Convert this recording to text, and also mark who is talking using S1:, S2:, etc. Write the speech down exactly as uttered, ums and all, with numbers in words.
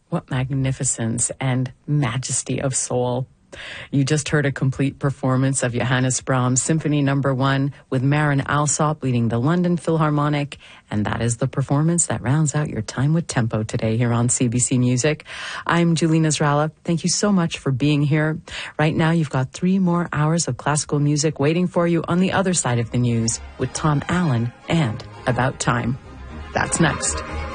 S1: What magnificence and majesty of soul. You just heard a complete performance of Johannes Brahms Symphony Number One with Marin Alsop leading the London Philharmonic, and that is the performance that rounds out your time with Tempo today here on C B C Music. I'm Julie Nasrallah. Thank you so much for being here. Right now, you've got three more hours of classical music waiting for you on the other side of the news with Tom Allen and About Time. That's next.